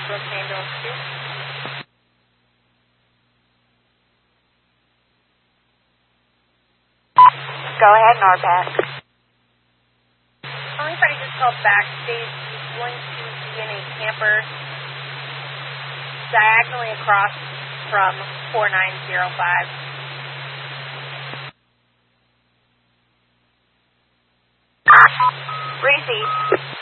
Brooks Ambulance 2. Go ahead, NORPAC. Anybody just called backstage. He's going to be in a camper diagonally across from 4905. Receive.